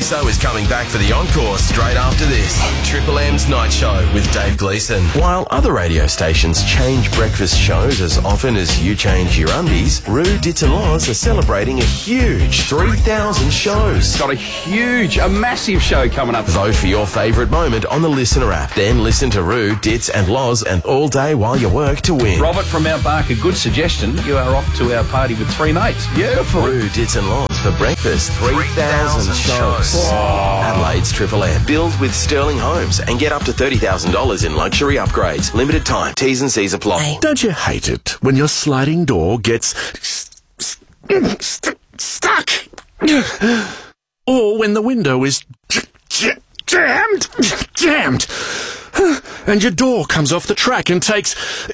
Gleeso is coming back for the encore straight after this. Triple M's Night Show with Dave Gleeson. While other radio stations change breakfast shows as often as you change your undies, Roo Dits and Laws are celebrating a huge 3,000 shows. Got a massive show coming up. Vote for your favourite moment on the Listener app. Then listen to Roo, Dits and Laws and all day while you work to win. Robert from Mount Barker, good suggestion. You are off to our party with 3 mates. Beautiful. Roo, Dits and Laws for breakfast. 3,000 shows. Wow. Adelaide's Triple M. Build with Sterling Homes and get up to $30,000 in luxury upgrades. Limited time. T's and C's apply. Don't you hate it when your sliding door gets stuck? Or when the window is jammed, and your door comes off the track and takes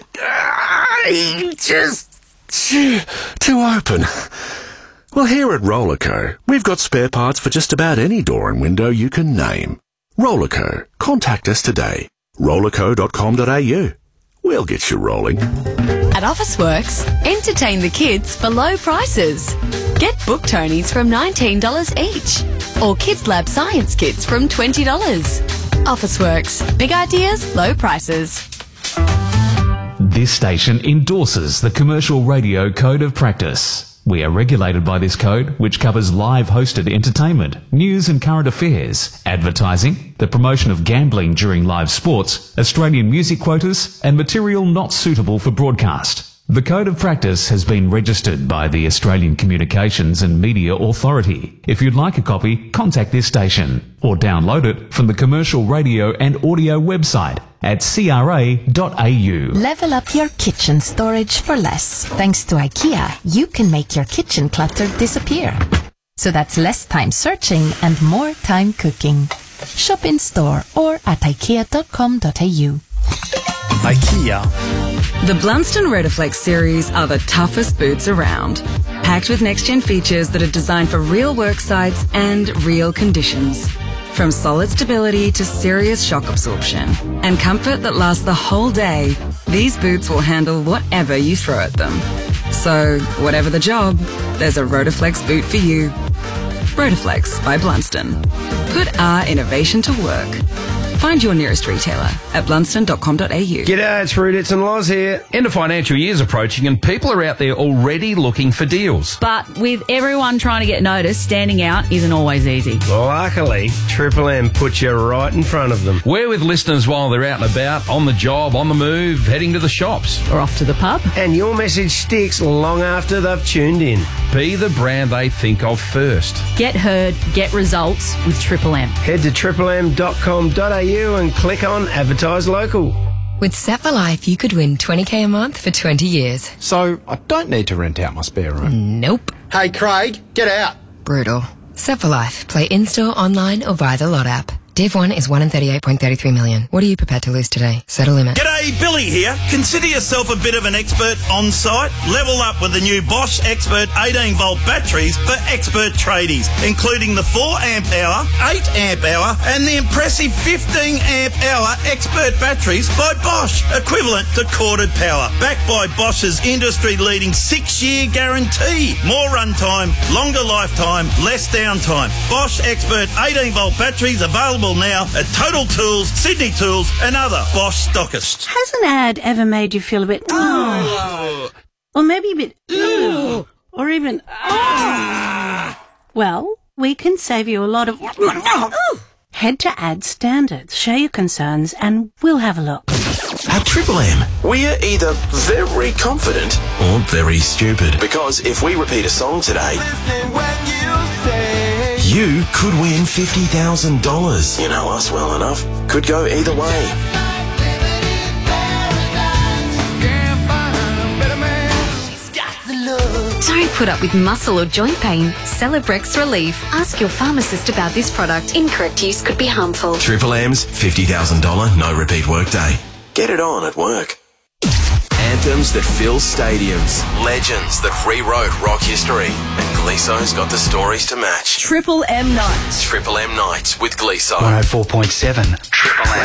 ages to open? Well, here at Rollerco, we've got spare parts for just about any door and window you can name. Rollerco. Contact us today. rollerco.com.au. We'll get you rolling. At Officeworks, entertain the kids for low prices. Get Book Tonys from $19 each, or Kids Lab Science Kits from $20. Officeworks. Big ideas, low prices. This station endorses the Commercial Radio Code of Practice. We are regulated by this code, which covers live hosted entertainment, news and current affairs, advertising, the promotion of gambling during live sports, Australian music quotas, and material not suitable for broadcast. The Code of Practice has been registered by the Australian Communications and Media Authority. If you'd like a copy, contact this station or download it from the Commercial Radio and Audio website at cra.au. Level up your kitchen storage for less. Thanks to IKEA, you can make your kitchen clutter disappear. So that's less time searching and more time cooking. Shop in store or at ikea.com.au. IKEA. The Blundstone Rotoflex series are the toughest boots around. Packed with next-gen features that are designed for real work sites and real conditions. From solid stability to serious shock absorption and comfort that lasts the whole day, these boots will handle whatever you throw at them. So, whatever the job, there's a Rotoflex boot for you. Rotoflex by Blundstone. Put our innovation to work. Find your nearest retailer at blundstone.com.au. G'day, it's Roo Dits and Laws here. End of financial year's approaching and people are out there already looking for deals. But with everyone trying to get noticed, standing out isn't always easy. Luckily, Triple M puts you right in front of them. We're with listeners while they're out and about, on the job, on the move, heading to the shops. Or off to the pub. And your message sticks long after they've tuned in. Be the brand they think of first. Get heard, get results with Triple M. Head to triplem.com.au and click on Advertise Local. With Set for Life, you could win $20,000 a month for 20 years. So I don't need to rent out my spare room. Nope. Hey, Craig, get out. Brutal. Set for Life. Play in-store, online, or via the Lot app. Div 1 is 1 in 38.33 million. What are you prepared to lose today? Set a limit. G'day, Billy here. Consider yourself a bit of an expert on site. Level up with the new Bosch Expert 18-volt batteries for expert tradies, including the 4-amp-hour, 8-amp-hour, and the impressive 15-amp-hour expert batteries by Bosch, equivalent to corded power. Backed by Bosch's industry-leading 6-year guarantee. More runtime, longer lifetime, less downtime. Bosch Expert 18-volt batteries available now at Total Tools, Sydney Tools and other Bosch stockists. Has an ad ever made you feel a bit... or maybe a bit... or even... Well, we can save you a lot of... Head to Ad Standards, share your concerns, and we'll have a look. At Triple M, we're either very confident or very stupid. Because if we repeat a song today... you could win $50,000. You know us well enough. Could go either way. Don't put up with muscle or joint pain. Celebrex Relief. Ask your pharmacist about this product. Incorrect use could be harmful. Triple M's $50,000 no repeat workday. Get it on at work. Anthems that fill stadiums, legends that rewrote rock history, and Gleeso's got the stories to match. Triple M Nights. Triple M Nights with Gleeso. 104.7 Triple M.